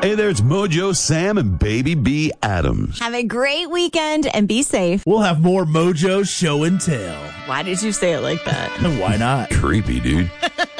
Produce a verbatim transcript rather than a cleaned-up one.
Hey there, it's Mojo Sam and Baby B Adams. Have a great weekend and be safe. We'll have more Mojo Show and Tell. Why did you say it like that? Why not? Creepy, dude.